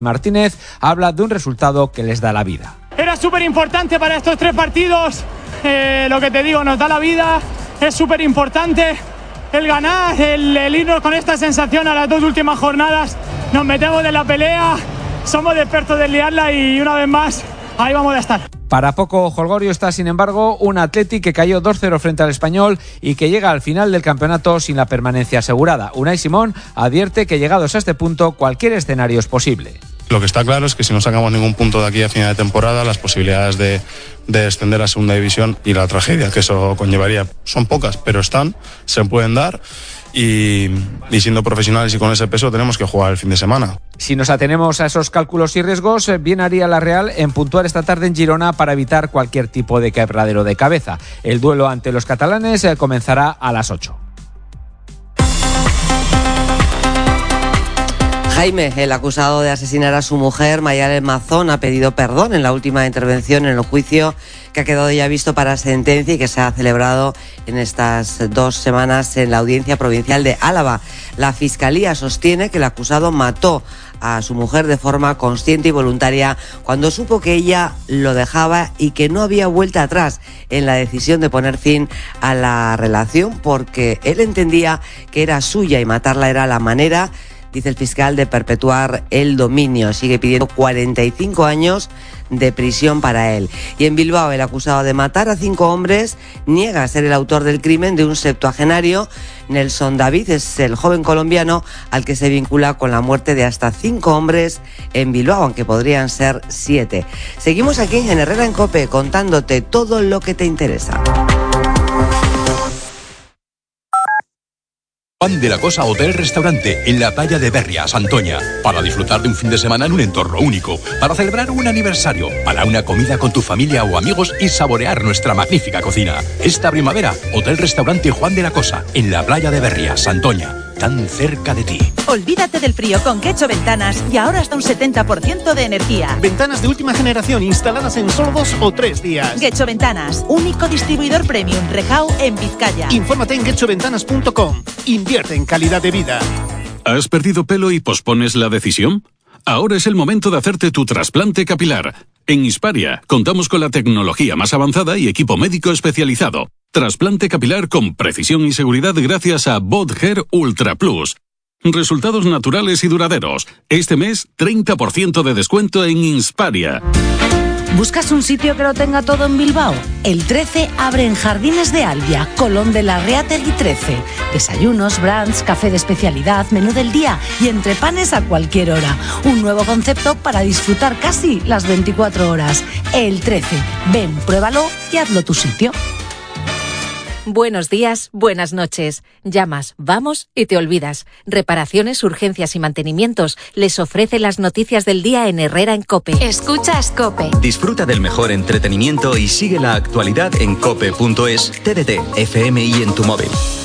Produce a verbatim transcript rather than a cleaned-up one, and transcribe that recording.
Martínez habla de un resultado que les da la vida. Era súper importante para estos tres partidos, eh, lo que te digo, nos da la vida, es súper importante el ganar, el, el irnos con esta sensación a las dos últimas jornadas, nos metemos en la pelea, somos expertos de liarla y una vez más, ahí vamos a estar. Para poco jolgorio está, sin embargo, un Athletic que cayó dos cero frente al Español y que llega al final del campeonato sin la permanencia asegurada. Unai Simón advierte que llegados a este punto cualquier escenario es posible. Lo que está claro es que si no sacamos ningún punto de aquí a final de temporada, las posibilidades de, de descender a segunda división y la tragedia que eso conllevaría son pocas, pero están, se pueden dar y, y siendo profesionales y con ese peso tenemos que jugar el fin de semana. Si nos atenemos a esos cálculos y riesgos, bien haría la Real en puntuar esta tarde en Girona para evitar cualquier tipo de quebradero de cabeza. El duelo ante los catalanes comenzará a las ocho. Jaime, el acusado de asesinar a su mujer, Mayalen Mazón, ha pedido perdón en la última intervención en el juicio que ha quedado ya visto para sentencia y que se ha celebrado en estas dos semanas en la Audiencia Provincial de Álava. La Fiscalía sostiene que el acusado mató a su mujer de forma consciente y voluntaria cuando supo que ella lo dejaba y que no había vuelta atrás en la decisión de poner fin a la relación porque él entendía que era suya y matarla era la manera, dice el fiscal, de perpetuar el dominio. Sigue pidiendo cuarenta y cinco años de prisión para él. Y en Bilbao, el acusado de matar a cinco hombres niega ser el autor del crimen de un septuagenario. Nelson David es el joven colombiano al que se vincula con la muerte de hasta cinco hombres en Bilbao, aunque podrían ser siete. Seguimos aquí en Herrera en COPE contándote todo lo que te interesa. Juan de la Cosa Hotel Restaurante en la playa de Berria, Santoña. Para disfrutar de un fin de semana en un entorno único. Para celebrar un aniversario. Para una comida con tu familia o amigos y saborear nuestra magnífica cocina. Esta primavera, Hotel Restaurante Juan de la Cosa en la playa de Berria, Santoña. Tan cerca de ti. Olvídate del frío con Quecho Ventanas y ahora hasta un setenta por ciento de energía. Ventanas de última generación instaladas en solo dos o tres días. Quecho Ventanas, único distribuidor premium Rejao en Vizcaya. Infórmate en quecho ventanas punto com. Invierte en calidad de vida. ¿Has perdido pelo y pospones la decisión? Ahora es el momento de hacerte tu trasplante capilar. En Hisparia contamos con la tecnología más avanzada y equipo médico especializado. Trasplante capilar con precisión y seguridad gracias a BotHair Ultra Plus. Resultados naturales y duraderos. Este mes, treinta por ciento de descuento en Hisparia. ¿Buscas un sitio que lo tenga todo en Bilbao? El trece abre en Jardines de Albia, Colón de la Reategui trece. Desayunos, brunch, café de especialidad, menú del día y entrepanes a cualquier hora. Un nuevo concepto para disfrutar casi las veinticuatro horas. El trece. Ven, pruébalo y hazlo tu sitio. Buenos días, buenas noches. Llamas, vamos y te olvidas. Reparaciones, urgencias y mantenimientos. Les ofrece las noticias del día en Herrera en COPE. Escuchas COPE. Disfruta del mejor entretenimiento y sigue la actualidad en cope punto es, T D T, F M y en tu móvil.